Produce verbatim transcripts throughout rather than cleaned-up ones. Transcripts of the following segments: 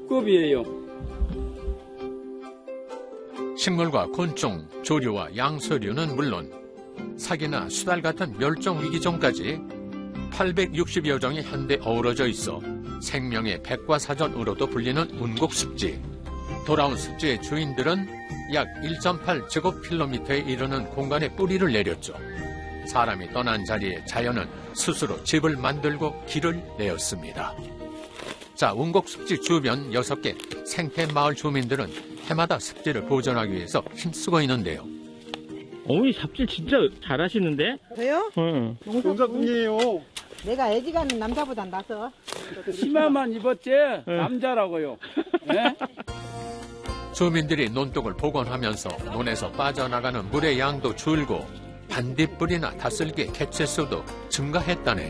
특급이에요. 식물과 곤충, 조류와 양서류는 물론 사기나 수달 같은 멸종 위기종까지 팔백육십여 종이 한데 어우러져 있어 생명의 백과사전으로도 불리는 운곡습지. 돌아온 습지의 주인들은 약 일 점 팔 제곱킬로미터에 이르는 공간에 뿌리를 내렸죠. 사람이 떠난 자리에 자연은 스스로 집을 만들고 길을 내었습니다. 자, 운곡습지 주변 여섯 개 생태마을 주민들은 해마다 습지를 보존하기 위해서 힘쓰고 있는데요. 어머니 잡질 진짜 잘하시는데? 저요? 응. 농사꾼이에요. 내가 애지간한 남자보다 나서. 치마만 입었지 남자라고요. 네? 주민들이 논둑을 복원하면서 논에서 빠져나가는 물의 양도 줄고 반딧불이나 다슬기, 개체수도 증가했다네요.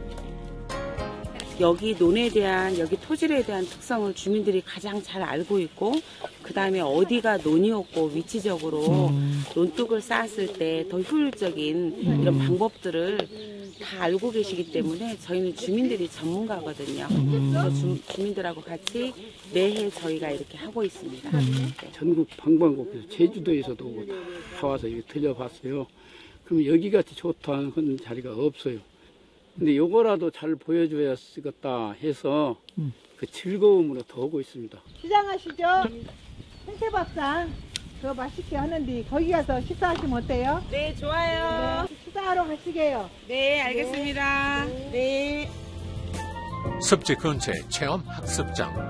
여기 논에 대한, 여기 토질에 대한 특성을 주민들이 가장 잘 알고 있고, 그 다음에 어디가 논이었고 위치적으로 음. 논둑을 쌓았을 때 더 효율적인 음. 이런 방법들을 다 알고 계시기 때문에 저희는 주민들이 전문가거든요. 음. 그래서 주, 주민들하고 같이 매해 저희가 이렇게 하고 있습니다. 음. 네. 전국 방방곡곡에서 제주도에서도 다 와서 이거 들려봤어요. 그럼 여기같이 좋다는 자리가 없어요. 근데 요거라도 잘 보여줘야 쓰겠다 해서 음. 그 즐거움으로 더 오고 있습니다. 시장하시죠? 생태밥상 그거 맛있게 하는데 거기 가서 식사하시면 어때요? 네, 좋아요. 네, 식사하러 가시게요. 네, 알겠습니다. 네. 네. 습지 근처의 체험 학습장.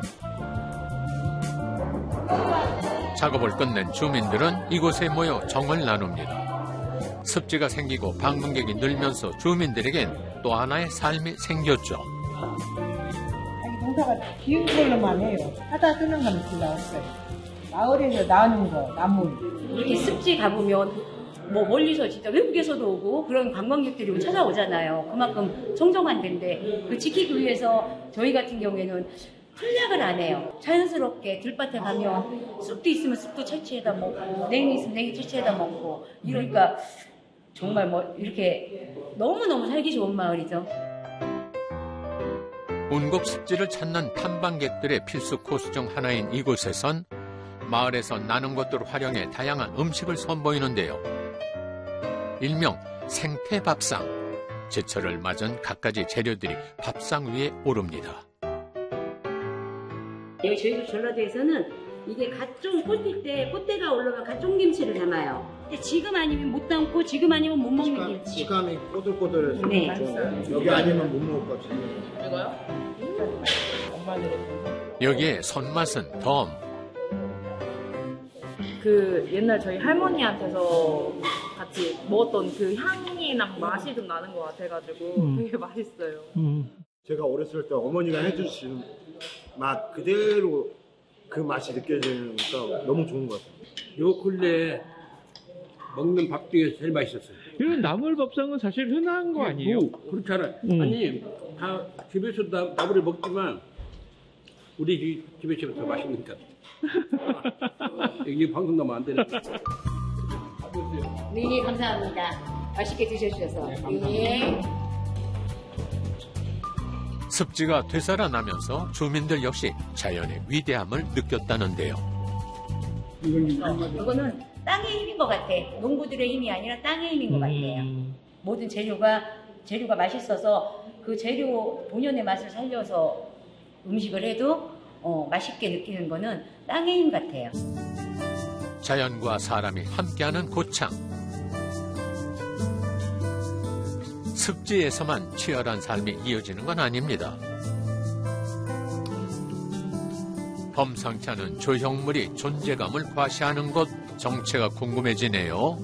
작업을 끝낸 주민들은 이곳에 모여 정을 나눕니다. 습지가 생기고 방문객이 늘면서 주민들에겐 또 하나의 삶이 생겼죠. 자기 농사가 비운 걸로만 해요. 하다 쓰는 건 별로 없어요. 마을에서 나오는 거, 나무. 이렇게 습지 가보면 뭐 멀리서 진짜 외국에서도 오고 그런 관광객들이 찾아오잖아요. 그만큼 청정한 데인데 그 지키기 위해서 저희 같은 경우에는 풀약을 안 해요. 자연스럽게 들밭에 가면 쑥도 있으면 쑥도 채취해다 먹고 냉이 있으면 냉이 채취해다 먹고 이러니까 정말 뭐 이렇게 너무너무 살기 좋은 마을이죠. 운곡습지를 찾는 탐방객들의 필수 코스 중 하나인 이곳에선 마을에서 나는 것들을 활용해 다양한 음식을 선보이는데요. 일명 생태밥상. 제철을 맞은 갖가지 재료들이 밥상 위에 오릅니다. 여기 저희 전라도에서는 이게 갓종 꽃필 때 꽃대가 올라가 갓종김치를 담아요. 근데 지금 아니면 못 담고 지금 아니면 못 먹는 식감, 김치. 식감이 꼬들꼬들해서 네. 여기 아니면 못 먹을 것 같아요. 이거요? 여기에 손맛은 덤. 그 옛날 저희 할머니한테서 같이 먹었던 그 향이랑 맛이 좀 나는 것 같아가지고 음. 되게 맛있어요. 음. 제가 어렸을 때 어머니가 해주신 맛 그대로 그 맛이 느껴지니까 너무 좋은 것 같아요. 요 근래 먹는 밥 중에 제일 맛있었어요. 이런 나물밥상은 사실 흔한 거 아니에요? 뭐, 그렇잖아요. 음. 아니 다 집에서 나, 나물을 먹지만 우리 집에서 더 맛있는 것 같아요. 이게 방송 나면 안 되는. 네, 감사합니다. 맛있게 드셔주셔서. 네. 습지가 되살아나면서 주민들 역시 자연의 위대함을 느꼈다는데요. 이거는 땅의 힘인 것 같아. 농부들의 힘이 아니라 땅의 힘인 것 같아요. 음. 모든 재료가 재료가 맛있어서 그 재료 본연의 맛을 살려서 음식을 해도 어, 맛있게 느끼는 거는 땅의 힘 같아요. 자연과 사람이 함께하는 고창. 습지에서만 치열한 삶이 이어지는 건 아닙니다. 범상치 않은 조형물이 존재감을 과시하는 곳, 정체가 궁금해지네요.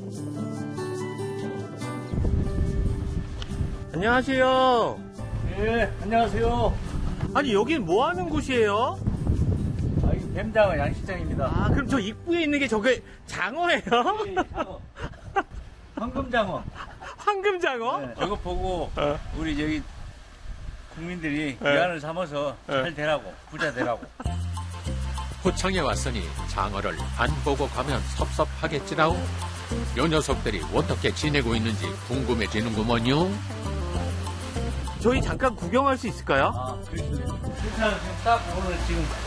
안녕하세요. 네, 안녕하세요. 아니 여긴 뭐 하는 곳이에요? 아, 이거 뱀장어 양식장입니다. 아 그럼 저 입구에 있는 게 저게 장어예요? 네, 장어. 황금장어. 황금장어? 네, 저거 보고 어. 우리 저기 국민들이 네. 위안을 삼아서 네. 잘 되라고, 부자 되라고. 포창에 왔으니 장어를 안 보고 가면 섭섭하겠지라오. 요 녀석들이 어떻게 지내고 있는지 궁금해지는구먼요. 저희 잠깐 구경할 수 있을까요? 아, 그렇습니다. 지금 딱 오늘 지금